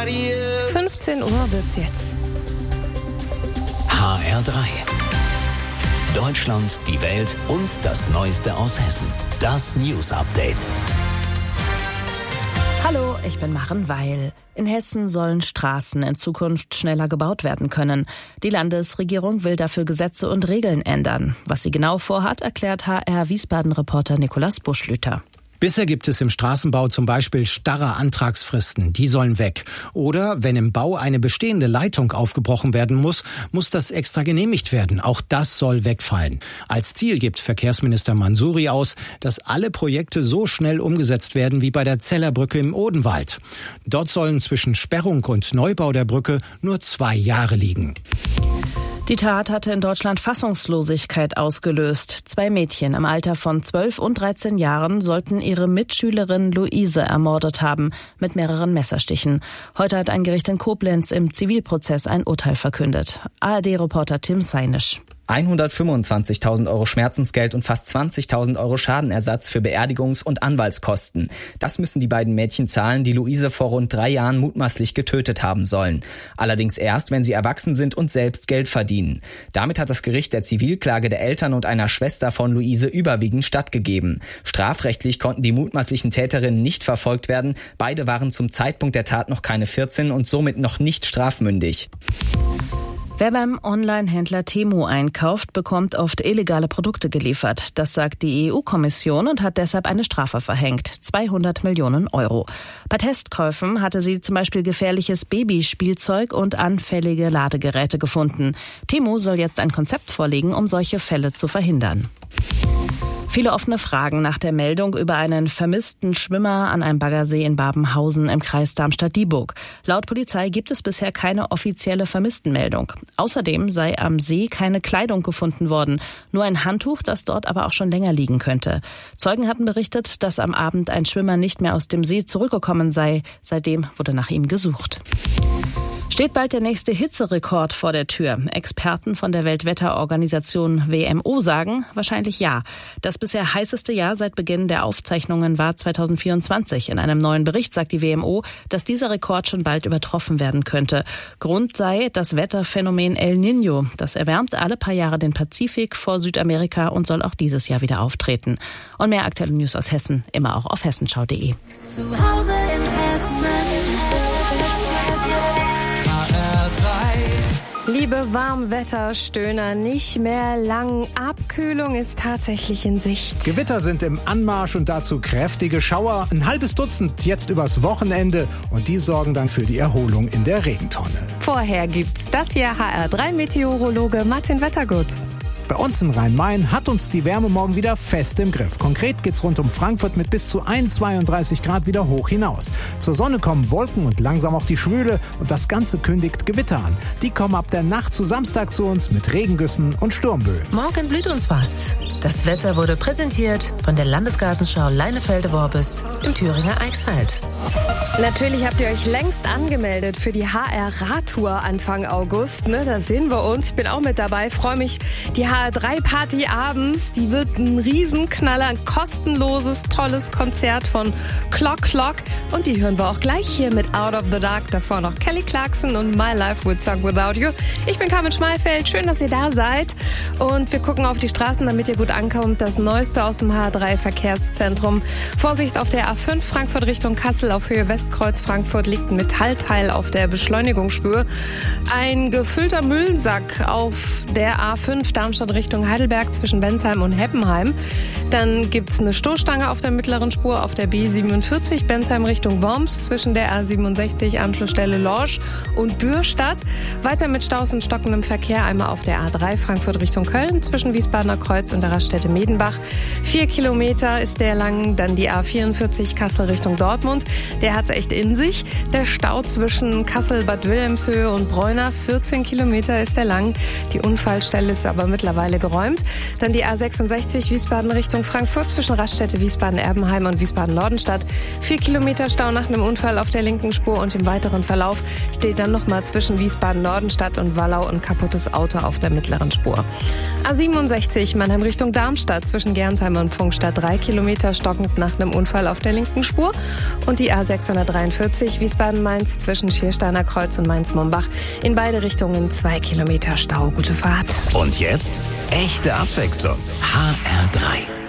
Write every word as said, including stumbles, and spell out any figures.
fünfzehn Uhr wird's jetzt. H R drei. Deutschland, die Welt und das Neueste aus Hessen. Das News Update. Hallo, ich bin Maren Weil. In Hessen sollen Straßen in Zukunft schneller gebaut werden können. Die Landesregierung will dafür Gesetze und Regeln ändern. Was sie genau vorhat, erklärt H R-Wiesbaden-Reporter Nikolaus Buschlüter. Bisher gibt es im Straßenbau zum Beispiel starre Antragsfristen, die sollen weg. Oder wenn im Bau eine bestehende Leitung aufgebrochen werden muss, muss das extra genehmigt werden. Auch das soll wegfallen. Als Ziel gibt Verkehrsminister Mansouri aus, dass alle Projekte so schnell umgesetzt werden wie bei der Zellerbrücke im Odenwald. Dort sollen zwischen Sperrung und Neubau der Brücke nur zwei Jahre liegen. Die Tat hatte in Deutschland Fassungslosigkeit ausgelöst. Zwei Mädchen im Alter von zwölf und dreizehn Jahren sollten ihre Mitschülerin Luise ermordet haben, mit mehreren Messerstichen. Heute hat ein Gericht in Koblenz im Zivilprozess ein Urteil verkündet. A R D-Reporter Tim Seinisch. hundertfünfundzwanzigtausend Euro Schmerzensgeld und fast zwanzigtausend Euro Schadenersatz für Beerdigungs- und Anwaltskosten. Das müssen die beiden Mädchen zahlen, die Luise vor rund drei Jahren mutmaßlich getötet haben sollen. Allerdings erst, wenn sie erwachsen sind und selbst Geld verdienen. Damit hat das Gericht der Zivilklage der Eltern und einer Schwester von Luise überwiegend stattgegeben. Strafrechtlich konnten die mutmaßlichen Täterinnen nicht verfolgt werden. Beide waren zum Zeitpunkt der Tat noch keine vierzehn und somit noch nicht strafmündig. Wer beim Online-Händler Temu einkauft, bekommt oft illegale Produkte geliefert. Das sagt die E U-Kommission und hat deshalb eine Strafe verhängt. zweihundert Millionen Euro. Bei Testkäufen hatte sie zum Beispiel gefährliches Babyspielzeug und anfällige Ladegeräte gefunden. Temu soll jetzt ein Konzept vorlegen, um solche Fälle zu verhindern. Viele offene Fragen nach der Meldung über einen vermissten Schwimmer an einem Baggersee in Babenhausen im Kreis Darmstadt-Dieburg. Laut Polizei gibt es bisher keine offizielle Vermisstenmeldung. Außerdem sei am See keine Kleidung gefunden worden, nur ein Handtuch, das dort aber auch schon länger liegen könnte. Zeugen hatten berichtet, dass am Abend ein Schwimmer nicht mehr aus dem See zurückgekommen sei. Seitdem wurde nach ihm gesucht. Steht bald der nächste Hitzerekord vor der Tür? Experten von der Weltwetterorganisation W M O sagen, wahrscheinlich ja. Das bisher heißeste Jahr seit Beginn der Aufzeichnungen war zweitausendvierundzwanzig. In einem neuen Bericht sagt die W M O, dass dieser Rekord schon bald übertroffen werden könnte. Grund sei das Wetterphänomen El Niño. Das erwärmt alle paar Jahre den Pazifik vor Südamerika und soll auch dieses Jahr wieder auftreten. Und mehr aktuelle News aus Hessen, immer auch auf hessenschau punkt de. Zu Hause in Hessen. Liebe Warmwetterstöhner, nicht mehr lang. Abkühlung ist tatsächlich in Sicht. Gewitter sind im Anmarsch und dazu kräftige Schauer. Ein halbes Dutzend jetzt übers Wochenende und die sorgen dann für die Erholung in der Regentonne. Vorher gibt's das hier H R drei Meteorologe Martin Wettergut. Bei uns in Rhein-Main hat uns die Wärme morgen wieder fest im Griff. Konkret geht's rund um Frankfurt mit bis zu einundzwanzig Grad wieder hoch hinaus. Zur Sonne kommen Wolken und langsam auch die Schwüle und das Ganze kündigt Gewitter an. Die kommen ab der Nacht zu Samstag zu uns mit Regengüssen und Sturmböen. Morgen blüht uns was. Das Wetter wurde präsentiert von der Landesgartenschau Leinefelde-Worbis im Thüringer Eichsfeld. Natürlich habt ihr euch längst angemeldet für die H R-Radtour Anfang August. Ne? Da sehen wir uns. Ich bin auch mit dabei. Freue mich. Die H R drei Party abends, die wird ein Riesenknaller, ein kostenloses, tolles Konzert von Clock Clock. Und die hören wir auch gleich hier mit Out of the Dark. Davor noch Kelly Clarkson und My Life Would Suck Without You. Ich bin Carmen Schmalfeld. Schön, dass ihr da seid. Und wir gucken auf die Straßen, damit ihr gut ankommt. Das Neueste aus dem H R drei Verkehrszentrum. Vorsicht auf der A fünf Frankfurt Richtung Kassel auf Höhe Westkreuz Frankfurt liegt ein Metallteil auf der Beschleunigungsspur. Ein gefüllter Müllsack auf der A fünf Darmstadt Richtung Heidelberg zwischen Bensheim und Heppenheim. Dann gibt's eine Stoßstange auf der mittleren Spur auf der B siebenundvierzig Bensheim Richtung Worms zwischen der A siebenundsechzig Anschlussstelle Lorsch und Bürstadt. Weiter mit Staus und stockendem Verkehr einmal auf der A drei Frankfurt Richtung Köln zwischen Wiesbadener Kreuz und der Raststätte Medenbach. Vier Kilometer ist der lang. Dann die A vierundvierzig Kassel Richtung Dortmund. Der hat's echt in sich. Der Stau zwischen Kassel, Bad Wilhelmshöhe und Bräuner. vierzehn Kilometer ist der lang. Die Unfallstelle ist aber mittlerweile geräumt. Dann die A sechsundsechzig Wiesbaden Richtung Frankfurt zwischen Raststätte Wiesbaden-Erbenheim und Wiesbaden-Nordenstadt. Vier Kilometer Stau nach einem Unfall auf der linken Spur und im weiteren Verlauf steht dann nochmal zwischen Wiesbaden-Nordenstadt und Wallau ein kaputtes Auto auf der mittleren Spur. A siebenundsechzig Mannheim Richtung Darmstadt zwischen Gernsheim und Pfungstadt drei Kilometer stockend nach einem Unfall auf der linken Spur. Und die A sechshundertdreiundvierzig Wiesbaden-Mainz zwischen Schiersteiner Kreuz und Mainz-Mombach in beide Richtungen zwei Kilometer Stau. Gute Fahrt. Und jetzt echte Abwechslung. H R drei.